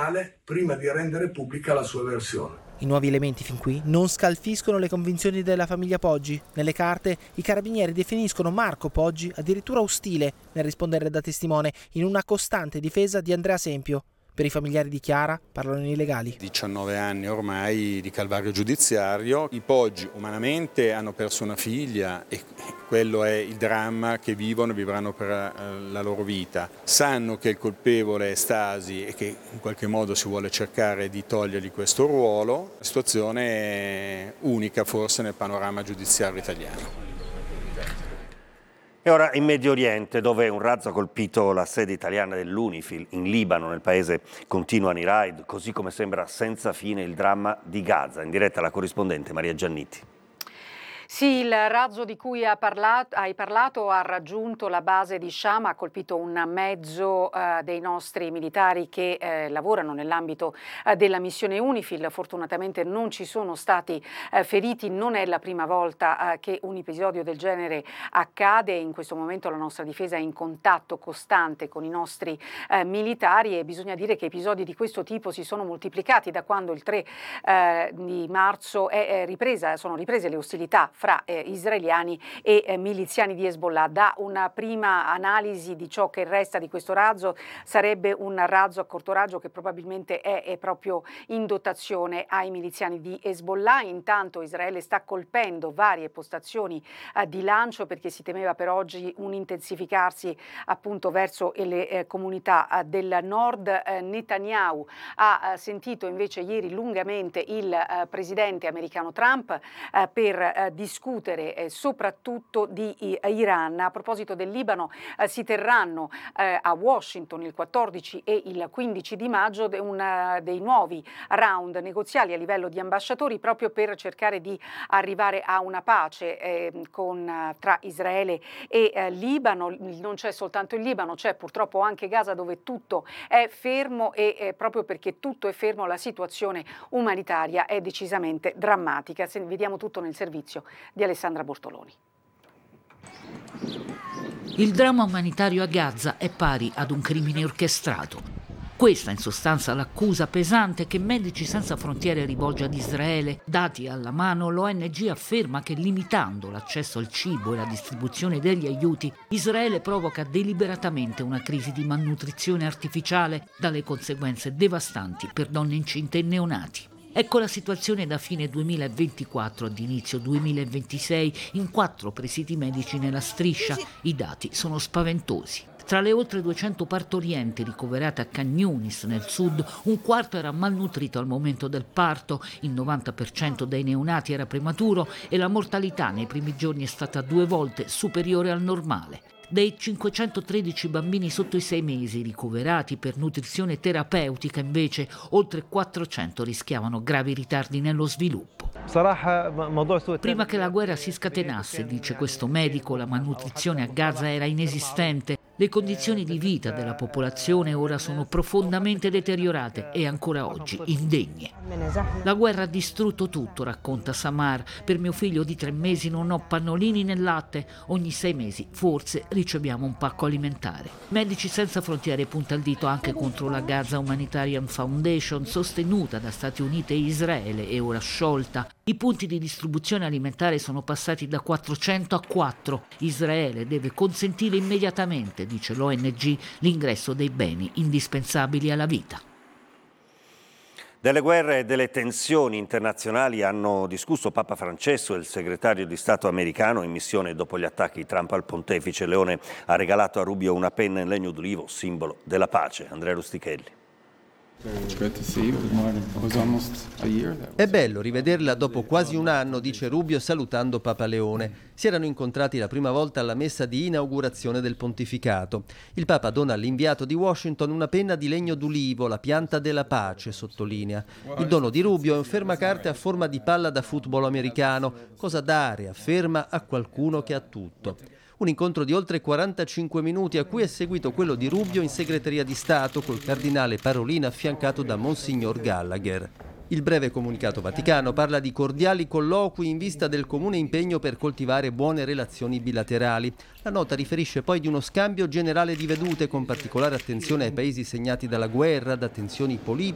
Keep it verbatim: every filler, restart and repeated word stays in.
ufficiale prima di rendere pubblica la sua versione. I nuovi elementi fin qui non scalfiscono le convinzioni della famiglia Poggi. Nelle carte i carabinieri definiscono Marco Poggi addirittura ostile nel rispondere da testimone, in una costante difesa di Andrea Sempio. Per i familiari di Chiara parlano i legali. diciannove anni ormai di calvario giudiziario. I Poggi umanamente hanno perso una figlia e quello è il dramma che vivono e vivranno per la loro vita. Sanno che il colpevole è Stasi e che in qualche modo si vuole cercare di togliergli questo ruolo. La situazione è unica forse nel panorama giudiziario italiano. E ora in Medio Oriente, dove un razzo ha colpito la sede italiana dell'Unifil. In Libano, nel paese, continuano i raid, così come sembra senza fine il dramma di Gaza. In diretta la corrispondente Maria Giannitti. Sì, il razzo di cui ha parlato, hai parlato ha raggiunto la base di Shama, ha colpito un mezzo eh, dei nostri militari che eh, lavorano nell'ambito eh, della missione Unifil. Fortunatamente non ci sono stati eh, feriti, non è la prima volta eh, che un episodio del genere accade. In questo momento la nostra difesa è in contatto costante con i nostri eh, militari e bisogna dire che episodi di questo tipo si sono moltiplicati da quando il tre eh, di marzo è, è ripresa, sono riprese le ostilità fra eh, israeliani e eh, miliziani di Hezbollah. Da una prima analisi di ciò che resta di questo razzo, sarebbe un razzo a corto raggio che probabilmente è, è proprio in dotazione ai miliziani di Hezbollah. Intanto Israele sta colpendo varie postazioni eh, di lancio perché si temeva per oggi un intensificarsi appunto verso le eh, comunità eh, del nord. Eh, Netanyahu ha eh, sentito invece ieri lungamente il eh, presidente americano Trump eh, per eh, discutere eh, soprattutto di eh, Iran. A proposito del Libano, eh, si terranno eh, a Washington il quattordici e il quindici di maggio de una, dei nuovi round negoziali a livello di ambasciatori proprio per cercare di arrivare a una pace eh, con, eh, tra Israele e eh, Libano. Non c'è soltanto il Libano, c'è purtroppo anche Gaza dove tutto è fermo e eh, proprio perché tutto è fermo la situazione umanitaria è decisamente drammatica. Se vediamo tutto nel servizio di Alessandra Bortoloni. Il dramma umanitario a Gaza è pari ad un crimine orchestrato. Questa in sostanza l'accusa pesante che Medici Senza Frontiere rivolge ad Israele. Dati alla mano, l'O N G afferma che limitando l'accesso al cibo e la distribuzione degli aiuti, Israele provoca deliberatamente una crisi di malnutrizione artificiale dalle conseguenze devastanti per donne incinte e neonati. Ecco la situazione da fine duemilaventiquattro ad inizio duemilaventisei in quattro presidi medici nella striscia. I dati sono spaventosi. Tra le oltre duecento partorienti ricoverate a Khan Yunis nel sud, un quarto era malnutrito al momento del parto, il novanta per cento dei neonati era prematuro e la mortalità nei primi giorni è stata due volte superiore al normale. Dei cinquecentotredici bambini sotto i sei mesi ricoverati per nutrizione terapeutica, invece, oltre quattrocento rischiavano gravi ritardi nello sviluppo. Prima che la guerra si scatenasse, dice questo medico, la malnutrizione a Gaza era inesistente. Le condizioni di vita della popolazione ora sono profondamente deteriorate e ancora oggi indegne. La guerra ha distrutto tutto, racconta Samar. Per mio figlio di tre mesi non ho pannolini né latte. Ogni sei mesi forse riceviamo un pacco alimentare. Medici Senza Frontiere punta il dito anche contro la Gaza Humanitarian Foundation, sostenuta da Stati Uniti e Israele e ora sciolta. I punti di distribuzione alimentare sono passati da quattrocento a quattro. Israele deve consentire immediatamente, dice l'O N G, l'ingresso dei beni indispensabili alla vita. Delle guerre e delle tensioni internazionali hanno discusso Papa Francesco e il segretario di Stato americano in missione dopo gli attacchi Trump al pontefice. Leone ha regalato a Rubio una penna in legno d'olivo, simbolo della pace. Andrea Rustichelli. È bello rivederla dopo quasi un anno, dice Rubio salutando Papa Leone. Si erano incontrati la prima volta alla messa di inaugurazione del pontificato. Il Papa dona all'inviato di Washington una penna di legno d'ulivo, la pianta della pace, sottolinea. Il dono di Rubio è un fermacarte a forma di palla da football americano. Cosa dare, afferma, a qualcuno che ha tutto. Un incontro di oltre quarantacinque minuti a cui è seguito quello di Rubio in segreteria di Stato col cardinale Parolin affiancato da Monsignor Gallagher. Il breve comunicato vaticano parla di cordiali colloqui in vista del comune impegno per coltivare buone relazioni bilaterali. La nota riferisce poi di uno scambio generale di vedute con particolare attenzione ai paesi segnati dalla guerra, da tensioni politiche